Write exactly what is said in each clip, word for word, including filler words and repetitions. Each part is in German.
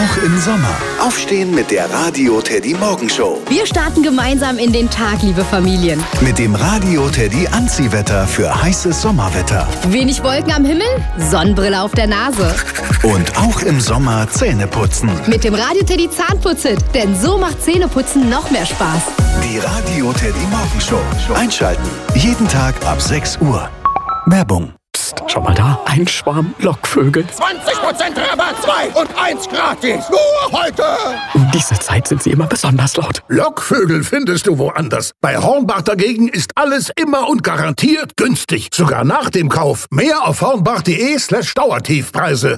Auch im Sommer. Aufstehen mit der Radio Teddy Morgenshow. Wir starten gemeinsam in den Tag, liebe Familien. Mit dem Radio Teddy Anziehwetter für heißes Sommerwetter. Wenig Wolken am Himmel, Sonnenbrille auf der Nase. Und auch im Sommer Zähne putzen. Mit dem Radio Teddy Zahnputz-Hit, denn so macht Zähneputzen noch mehr Spaß. Die Radio Teddy Morgenshow. Einschalten. Jeden Tag ab sechs Uhr. Werbung. Psst, schau mal da. Ein Schwarm Lockvögel. zwanzig Prozent Rabatt, zwei und eins gratis. Nur heute. Um diese Zeit sind sie immer besonders laut. Lockvögel findest du woanders. Bei Hornbach dagegen ist alles immer und garantiert günstig. Sogar nach dem Kauf. Mehr auf hornbach.de slash Dauertiefpreise.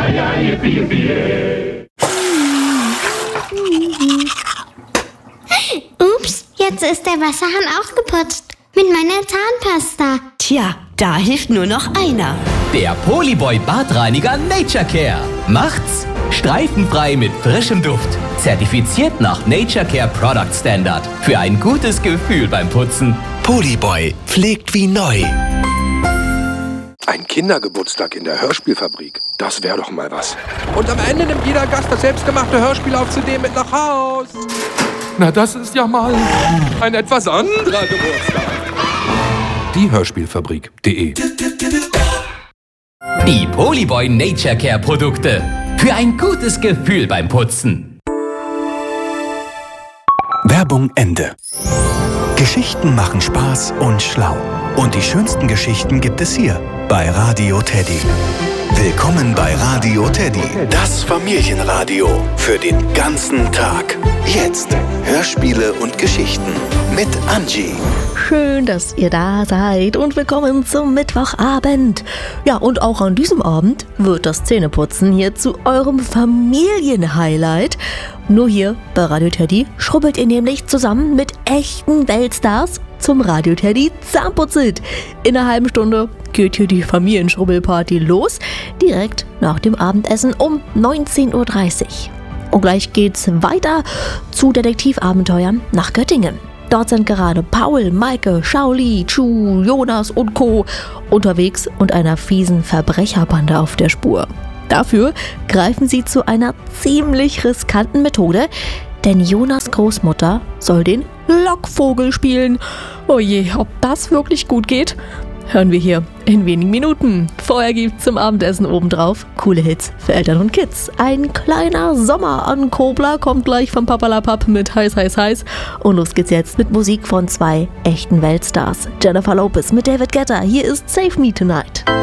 Ups, jetzt ist der Wasserhahn auch geputzt. Mit meiner Zahnpasta. Tja, da hilft nur noch einer. Der Polyboy Badreiniger Nature Care. Macht's streifenfrei mit frischem Duft. Zertifiziert nach Nature Care Product Standard. Für ein gutes Gefühl beim Putzen. Polyboy pflegt wie neu. Ein Kindergeburtstag in der Hörspielfabrik. Das wäre doch mal was. Und am Ende nimmt jeder Gast das selbstgemachte Hörspiel-auf-C D mit nach Haus. Na, das ist ja mal ein etwas anderer Geburtstag. Die Hörspielfabrik punkt de. Die Polyboy Nature Care Produkte. Für ein gutes Gefühl beim Putzen. Werbung Ende. Geschichten machen Spaß und schlau. Und die schönsten Geschichten gibt es hier bei Radio Teddy. Willkommen bei Radio Teddy, das Familienradio für den ganzen Tag. Jetzt Hörspiele und Geschichten mit Angie. Schön, dass ihr da seid und willkommen zum Mittwochabend. Ja, und auch an diesem Abend wird das Zähneputzen hier zu eurem Familienhighlight. Nur hier bei Radio Teddy schrubbelt ihr nämlich zusammen mit echten Weltstars zum Radio Teddy Zahnputz-Hit. In einer halben Stunde geht hier die Familienschrubbelparty los, direkt nach dem Abendessen um neunzehn Uhr dreißig. Und gleich geht's weiter zu Detektivabenteuern nach Göttingen. Dort sind gerade Paul, Maike, Shaoli, Chu, Jonas und Co. unterwegs und einer fiesen Verbrecherbande auf der Spur. Dafür greifen sie zu einer ziemlich riskanten Methode, denn Jonas' Großmutter soll den Lockvogel spielen. Oh je, ob das wirklich gut geht, hören wir hier in wenigen Minuten. Vorher gibt's zum Abendessen obendrauf coole Hits für Eltern und Kids. Ein kleiner Sommer an Kobler kommt gleich vom Papalapap mit Heiß, Heiß, Heiß. Und los geht's jetzt mit Musik von zwei echten Weltstars. Jennifer Lopez mit David Guetta. Hier ist Save Me Tonight.